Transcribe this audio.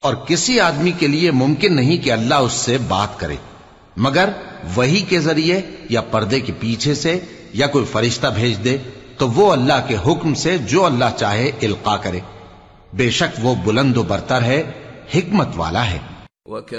और किसी आदमी के लिए मुमकिन नहीं कि अल्लाह उससे बात करे मगर वही के जरिए या पर्दे के पीछे से या कोई फरिश्ता भेज दे, तो वो अल्लाह के हुक्म से जो अल्लाह चाहे इल्का करे। बेशक वो बुलंद बरतर है, हिकमत वाला है।